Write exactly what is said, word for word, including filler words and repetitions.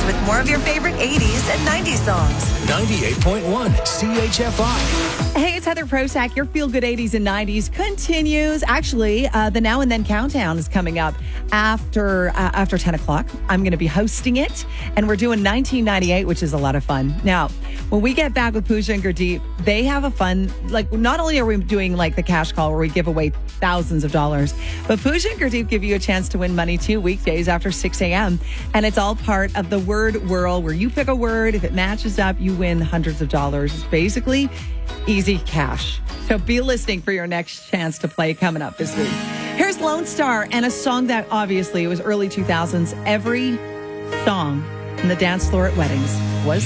with more of your favorite eighties and nineties songs. ninety-eight point one C H F I. Hey, it's Heather Prosack. Your Feel Good eighties and nineties continues. Actually, uh, the Now and Then Countdown is coming up after uh, after ten o'clock. I'm going to be hosting it, and we're doing nineteen ninety-eight, which is a lot of fun. Now, when we get back with Pooja and Gurdeep, they have a fun, like, not only are we doing like the cash call where we give away thousands of dollars, but Pooja and Gurdeep give you a chance to win money too, weekdays after six a.m. And it's all part of the word whirl where you pick a word. If it matches up, you win hundreds of dollars. It's basically easy cash. So be listening for your next chance to play coming up this week. Here's Lone Star and a song that obviously it was early two thousands. Every song in the dance floor at weddings was